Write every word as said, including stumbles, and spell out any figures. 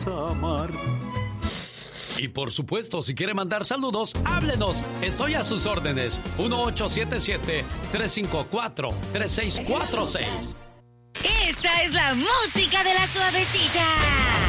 amar. Y por supuesto, si quiere mandar saludos, háblenos. Estoy a sus órdenes. uno ocho siete siete, tres cinco cuatro, tres seis cuatro seis. Esta es la música de la suavecita.